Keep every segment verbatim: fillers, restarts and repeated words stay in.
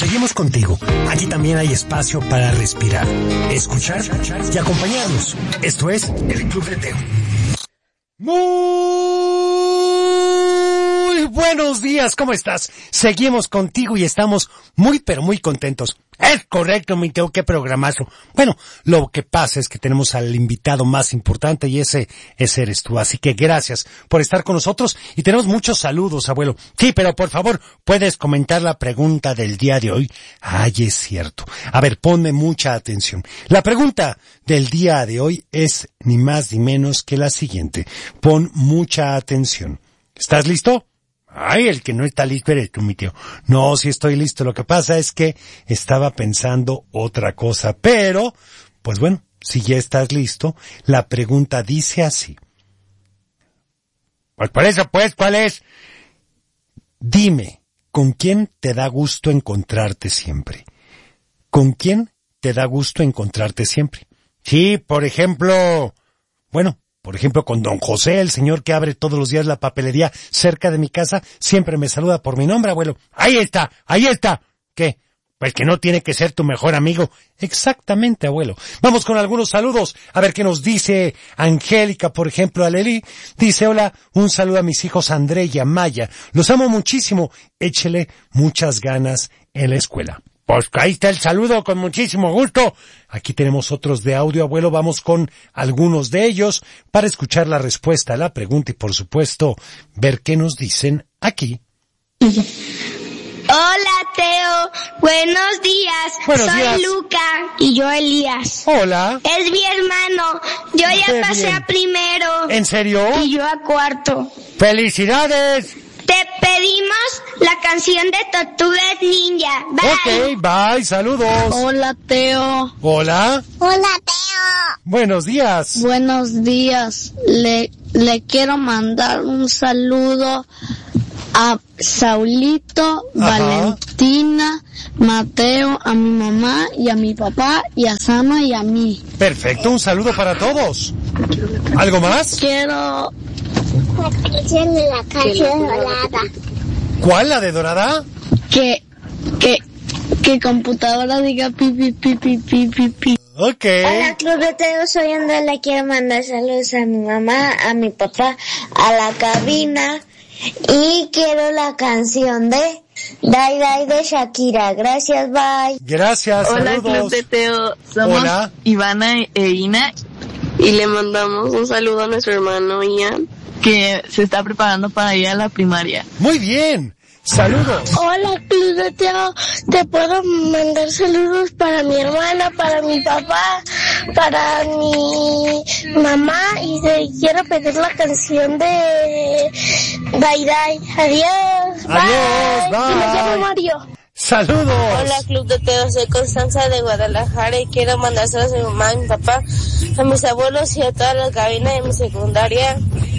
Seguimos contigo. Aquí también hay espacio para respirar, escuchar y acompañarnos. Esto es el Club de Teo. Muy buenos días, ¿cómo estás? Seguimos contigo y estamos muy pero muy contentos. Es correcto, mi Teo, qué programazo. Bueno, lo que pasa es que tenemos al invitado más importante y ese, ese eres tú. Así que gracias por estar con nosotros y tenemos muchos saludos, abuelo. Sí, pero por favor, ¿puedes comentar la pregunta del día de hoy? Ay, es cierto. A ver, ponme mucha atención. La pregunta del día de hoy es ni más ni menos que la siguiente. Pon mucha atención. ¿Estás listo? Ay, el que no está listo eres tú, mi tío. No, sí estoy listo. Lo que pasa es que estaba pensando otra cosa. Pero, pues bueno, si ya estás listo, la pregunta dice así. Pues por eso, pues, ¿cuál es? Dime, ¿con quién te da gusto encontrarte siempre? ¿Con quién te da gusto encontrarte siempre? Sí, por ejemplo, bueno... Por ejemplo, con don José, el señor que abre todos los días la papelería cerca de mi casa, siempre me saluda por mi nombre, abuelo. ¡Ahí está! ¡Ahí está! ¿Qué? Pues que no tiene que ser tu mejor amigo. Exactamente, abuelo. Vamos con algunos saludos. A ver qué nos dice Angélica, por ejemplo, a Leli. Dice, hola, un saludo a mis hijos André y Amaya. Los amo muchísimo. Échele muchas ganas en la escuela. Pues ahí está el saludo, con muchísimo gusto. Aquí tenemos otros de audio, abuelo. Vamos con algunos de ellos para escuchar la respuesta a la pregunta y, por supuesto, ver qué nos dicen aquí. Hola, Teo. Buenos días. Buenos Soy días. Luca y yo Elías. Hola. Es mi hermano. Yo ya Qué pasé bien. a primero. ¿En serio? Y yo a cuarto. ¡Felicidades! Te pedimos la canción de Tortugas Ninja. Bye. Ok, bye, saludos. Hola, Teo. Hola. Hola, Teo. Buenos días. Buenos días. Le, le quiero mandar un saludo a Saulito, Ajá. Valentina, Mateo, a mi mamá y a mi papá y a Sama y a mí. Perfecto, un saludo para todos. ¿Algo más? Quiero... La canción de la canción dorada. ¿Cuál, la de Dorada? que... que... que computadora diga pi pi pi pi pi pi pi. Ok. Hola, Club de Teo, soy Andrea. Le quiero mandar saludos a mi mamá, a mi papá, a la cabina. Y quiero la canción de Dai Dai de Shakira. Gracias, bye. Gracias, Hola, saludos. Club de Teo. Somos Hola. Ivana e Ina y le mandamos un saludo a nuestro hermano Ian, que se está preparando para ir a la primaria. Muy bien. Saludos. Hola, Club de Teo. Te puedo mandar saludos para mi hermana, para mi papá, para mi mamá y te quiero pedir la canción de Dai Dai. Adiós. Adiós, bye. Y me llamo Mario. Saludos. Hola, Club de Teo. Soy Constanza de Guadalajara y quiero mandar saludos a mi mamá, a mi papá, a mis abuelos y a todas las cabinas de mi secundaria.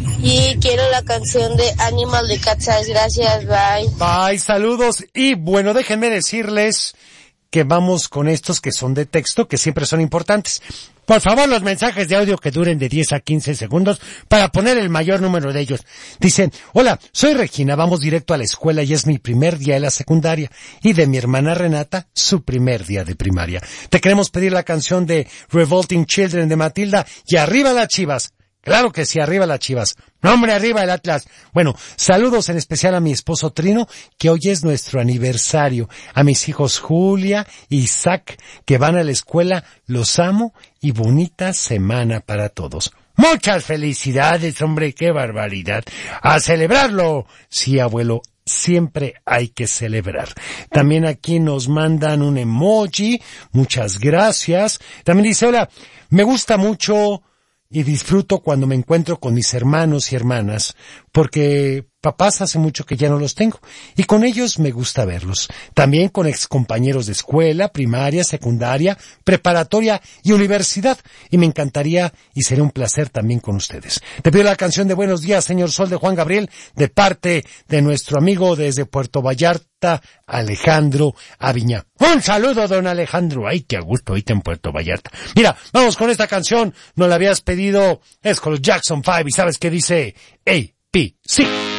Y quiero la canción de Animal de Cat Size. Gracias, bye. Bye, saludos. Y bueno, déjenme decirles que vamos con estos que son de texto, que siempre son importantes. Por favor, los mensajes de audio que duren de diez a quince segundos para poner el mayor número de ellos. Dicen, hola, soy Regina, vamos directo a la escuela y es mi primer día de la secundaria. Y de mi hermana Renata, su primer día de primaria. Te queremos pedir la canción de Revolting Children de Matilda y arriba las Chivas. Claro que sí, arriba las Chivas. No, hombre, arriba el Atlas. Bueno, saludos en especial a mi esposo Trino, que hoy es nuestro aniversario. A mis hijos Julia y Isaac, que van a la escuela. Los amo y bonita semana para todos. Muchas felicidades, hombre, qué barbaridad. ¡A celebrarlo! Sí, abuelo, siempre hay que celebrar. También aquí nos mandan un emoji. Muchas gracias. También dice, hola, me gusta mucho y disfruto cuando me encuentro con mis hermanos y hermanas, porque papás hace mucho que ya no los tengo, y con ellos me gusta verlos. También con excompañeros de escuela, primaria, secundaria, preparatoria y universidad, y me encantaría y sería un placer también con ustedes. Te pido la canción de Buenos Días, Señor Sol, de Juan Gabriel, de parte de nuestro amigo desde Puerto Vallarta, Alejandro Aviñá. Un saludo, don Alejandro. Ay, qué a gusto ahorita en Puerto Vallarta. Mira, vamos con esta canción, nos la habías pedido, es con los Jackson Five, y ¿sabes qué dice? A, B, C.